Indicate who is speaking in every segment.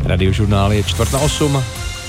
Speaker 1: Radiožurnál je 7:45.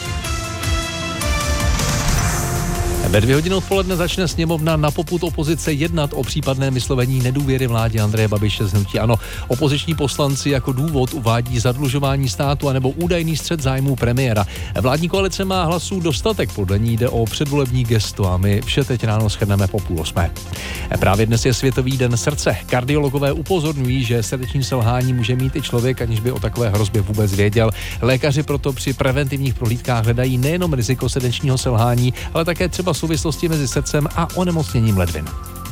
Speaker 1: Ve 2 hodiny odpoledne začne sněmovna na popud opozice jednat o případném vyslovení nedůvěry vládě Andreje Babiše z hnutí ANO. Opoziční poslanci jako důvod uvádí zadlužování státu anebo údajný střet zájmů premiéra. Vládní koalice má hlasů dostatek, podle ní jde o předvolební gesto a my vše teď ráno shrneme po 7:30. Právě dnes je Světový den srdce. Kardiologové upozorňují, že srdeční selhání může mít i člověk, aniž by o takové hrozbě vůbec věděl. Lékaři proto při preventivních prohlídkách hledají nejenom riziko srdečního selhání, ale také třeba souvislosti mezi srdcem a onemocněním ledvin.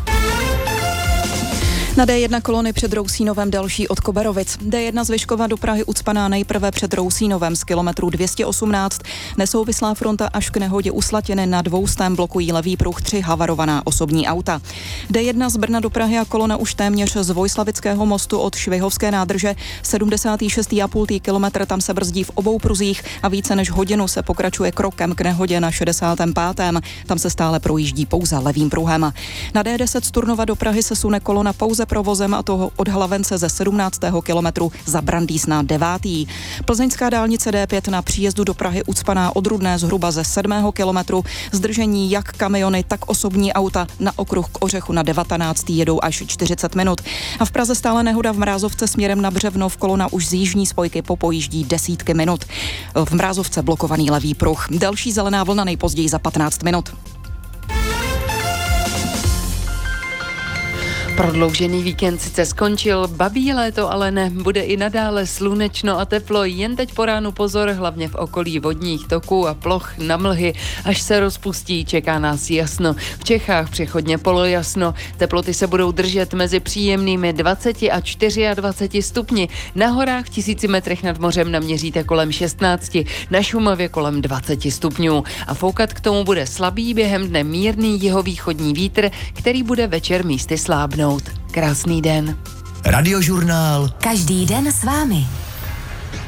Speaker 2: Na D1 kolony před Rousínovem další od Koberovic. D1 z Vyškova do Prahy ucpaná nejprve před Rousínovem z kilometru 218. Nesouvislá fronta až k nehodě u Slatiny, na 200 blokují levý pruh 3 havarovaná osobní auta. D1 z Brna do Prahy a kolona už téměř z Vojslavického mostu od Švihovské nádrže. 76,5 kilometr, tam se brzdí v obou pruzích a více než hodinu se pokračuje krokem k nehodě na 65. Tam se stále projíždí pouze levým pruhem. Na D10 z Turnova do Prahy se sune kolona pouze provozem, a toho od Hlavence ze 17. kilometru za Brandýs na 9. Plzeňská dálnice D5 na příjezdu do Prahy ucpaná od Rudné zhruba ze 7. kilometru. Zdržení jak kamiony, tak osobní auta na okruh k Ořechu na 19. jedou až 40 minut. A v Praze stále nehoda v Mrázovce směrem na Břevnov, kolona už z jižní spojky popojíždí desítky minut. V Mrázovce blokovaný levý pruh. Další zelená vlna nejpozději za 15 minut.
Speaker 3: Prodloužený víkend sice skončil, babí léto ale ne, bude i nadále slunečno a teplo, jen teď po ránu pozor, hlavně v okolí vodních toků a ploch na mlhy, až se rozpustí, čeká nás jasno. V Čechách přechodně polojasno, teploty se budou držet mezi příjemnými 20 a 24 stupni, na horách v 1000 metrech nad mořem naměříte kolem 16, na Šumavě kolem 20 stupňů a foukat k tomu bude slabý, během dne mírný jihovýchodní vítr, který bude večer místy slábnout. Krásný den.
Speaker 4: Radiožurnál.
Speaker 5: Každý den s vámi.